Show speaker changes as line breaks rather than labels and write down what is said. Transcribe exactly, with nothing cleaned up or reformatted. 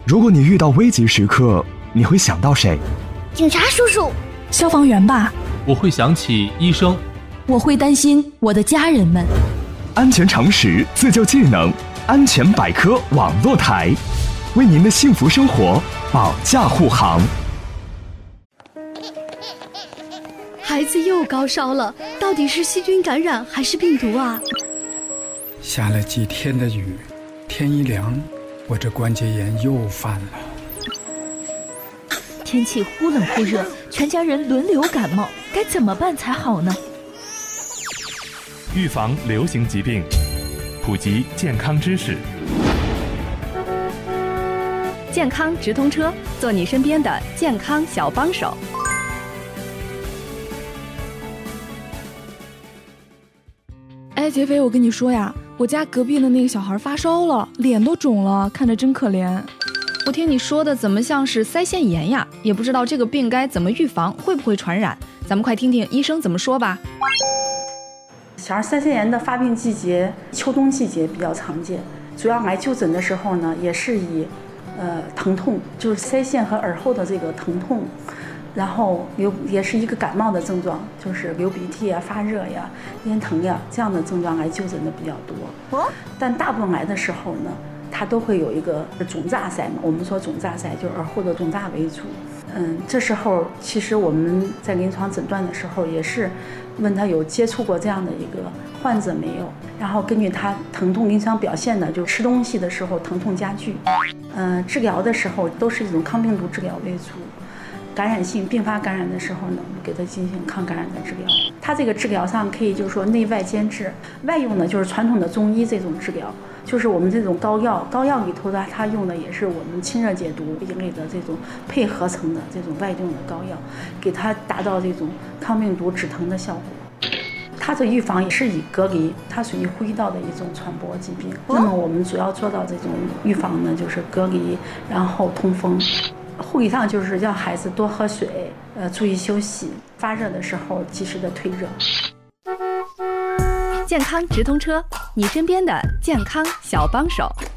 如果你遇到危急时刻，你会想到谁？
警察叔叔。
消防员吧。
我会想起医生。
我会担心我的家人们。
安全常识，自救技能，安全百科网络台，为您的幸福生活保驾护航。
孩子又高烧了，到底是细菌感染还是病毒啊？
下了几天的雨，天一凉，我这关节炎又犯了。
天气忽冷忽热，全家人轮流感冒，该怎么办才好呢？
预防流行疾病，普及健康知识。
健康直通车，做你身边的健康小帮手。
哎，劫匪，我跟你说呀，我家隔壁的那个小孩发烧了，脸都肿了，看着真可怜。
我听你说的怎么像是腮腺炎呀？也不知道这个病该怎么预防，会不会传染？咱们快听听医生怎么说吧。
小儿腮腺炎的发病季节，秋冬季节比较常见。主要来就诊的时候呢，也是以呃疼痛，就是腮腺和耳后的这个疼痛，然后有也是一个感冒的症状，就是流鼻涕啊、发热呀、咽疼呀这样的症状来就诊的比较多。但大部分来的时候呢，它都会有一个肿炸腮嘛，我们说肿炸腮就是耳后的肿炸为主。嗯，这时候其实我们在临床诊断的时候也是问他有接触过这样的一个患者没有，然后根据他疼痛临床表现呢，就吃东西的时候疼痛加剧。嗯，治疗的时候都是一种抗病毒治疗为主。感染性并发感染的时候呢，我们给他进行抗感染的治疗。它这个治疗上可以就是说内外兼治，外用呢就是传统的中医这种治疗，就是我们这种膏药，膏药里头的它用的也是我们清热解毒一类的这种配合成的这种外用的膏药，给它达到这种抗病毒止疼的效果。它的预防也是以隔离，它属于呼吸道的一种传播疾病。那么我们主要做到这种预防呢，就是隔离，然后通风。护理上就是让孩子多喝水，呃，注意休息，发热的时候及时的退热。
健康直通车，你身边的健康小帮手。